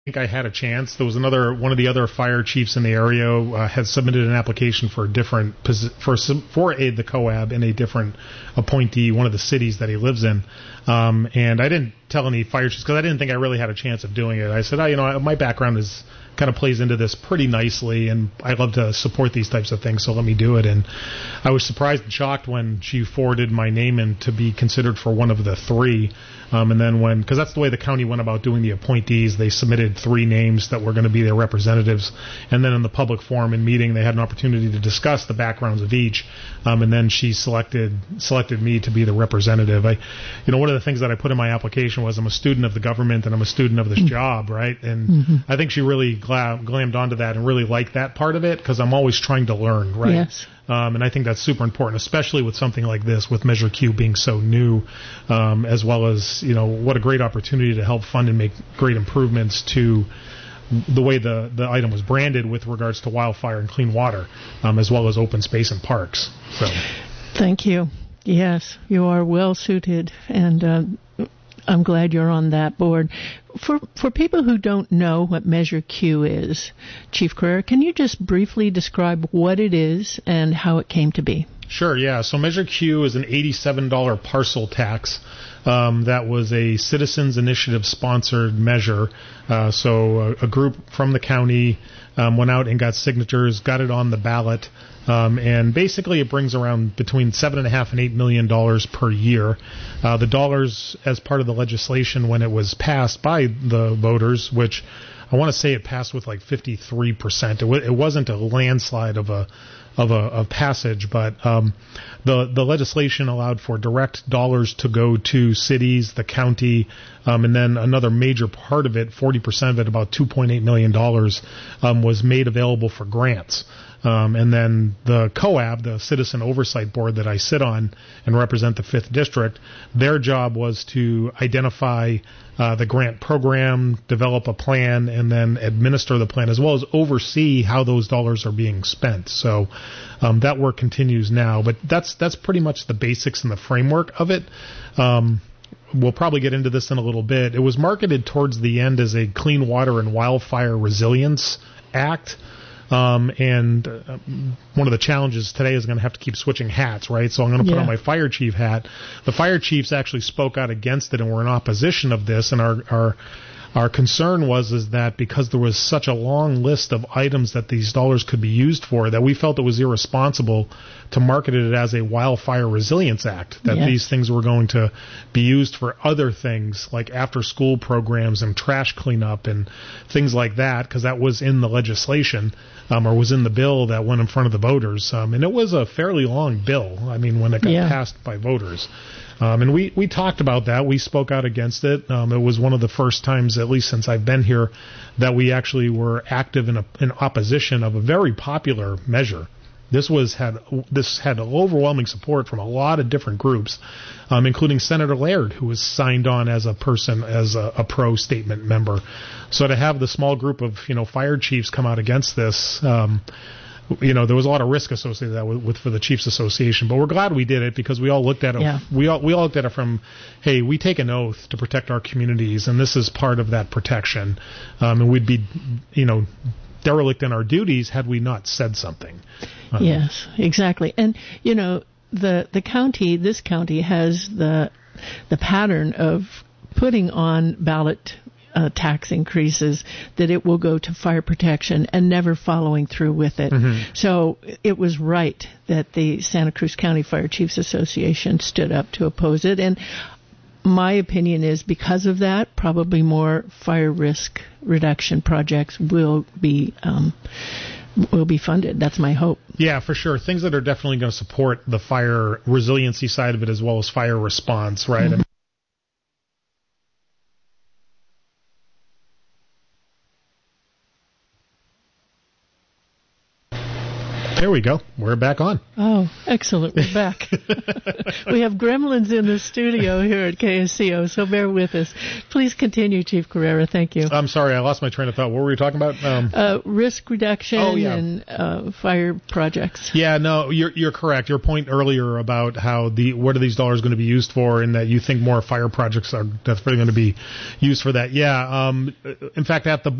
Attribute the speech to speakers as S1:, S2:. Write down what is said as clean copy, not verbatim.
S1: think I had a chance. There was one of the other fire chiefs in the area had submitted an application for a different for the COAB in a different appointee, one of the cities that he lives in. And I didn't tell any fire chiefs because I didn't think I really had a chance of doing it. I said, my background is kind of plays into this pretty nicely, and I love to support these types of things, so let me do it. And I was surprised and shocked when she forwarded my name in to be considered for one of the three. And then because that's the way the county went about doing the appointees, they submitted 3 names that were going to be their representatives. And then in the public forum and meeting, they had an opportunity to discuss the backgrounds of each. And then she selected me to be the representative. One of the things that I put in my application was I'm a student of the government and I'm a student of this job, right? And I think she really glammed onto that and really liked that part of it because I'm always trying to learn, right?
S2: Yes.
S1: And I think that's super important, especially with something like this, with Measure Q being so new, as well as, what a great opportunity to help fund and make great improvements to the way the item was branded with regards to wildfire and clean water, as well as open space and parks. So,
S2: thank you. Yes, you are well suited, and I'm glad you're on that board. For people who don't know what Measure Q is, Chief Carrera, can you just briefly describe what it is and how it came to be?
S1: Sure, yeah. So Measure Q is an $87 parcel tax that was a Citizens Initiative sponsored measure. So a group from the county went out and got signatures, got it on the ballot, and basically it brings around between $7.5 and $8 million per year. The dollars, as part of the legislation when it was passed by the voters, which I want to say it passed with like 53%. It wasn't a landslide of passage, but the legislation allowed for direct dollars to go to cities, the county, and then another major part of it, 40% of it, about $2.8 million, was made available for grants. And then the COAB, the Citizen Oversight Board that I sit on and represent the 5th District, their job was to identify the grant program, develop a plan, and then administer the plan, as well as oversee how those dollars are being spent. So that work continues now, but that's pretty much the basics and the framework of it. We'll probably get into this in a little bit. It was marketed towards the end as a Clean Water and Wildfire Resilience Act. And one of the challenges today is going to have to keep switching hats, right? So I'm going to put on my fire chief hat. The fire chiefs actually spoke out against it and were in opposition of this, and our concern was that because there was such a long list of items that these dollars could be used for, that we felt it was irresponsible to market it as a Wildfire Resilience Act, that these things were going to be used for other things like after-school programs and trash cleanup and things like that, because that was in the legislation or was in the bill that went in front of the voters. And it was a fairly long bill, when it got passed by voters. And we talked about that. We spoke out against it. It was one of the first times, at least since I've been here, that we actually were active in opposition of a very popular measure. This had overwhelming support from a lot of different groups, including Senator Laird, who was signed on as a pro statement member. So to have the small group of fire chiefs come out against this, there was a lot of risk associated with that for the Chiefs Association, but we're glad we did it because we all looked at it. Yeah. We all looked at it from, hey, we take an oath to protect our communities, and this is part of that protection. And we'd be, derelict in our duties had we not said something.
S2: Yes, exactly. And the county, this county has the pattern of putting on ballot tax increases that it will go to fire protection and never following through with it. Mm-hmm. So it was right that the Santa Cruz County Fire Chiefs Association stood up to oppose it. And my opinion is because of that, probably more fire risk reduction projects will be funded. That's my hope.
S1: Yeah, for sure. Things that are definitely going to support the fire resiliency side of it as well as fire response, right? Mm-hmm. There we go. We're back on.
S2: Oh, excellent. We're back. We have gremlins in the studio here at KSCO, so bear with us. Please continue, Chief Carrera. Thank you.
S1: I'm sorry. I lost my train of thought. What were we talking about?
S2: Risk reduction and fire projects.
S1: Yeah, no, you're correct. Your point earlier about how what are these dollars going to be used for, and that you think more fire projects are definitely going to be used for that. Yeah. In fact, at the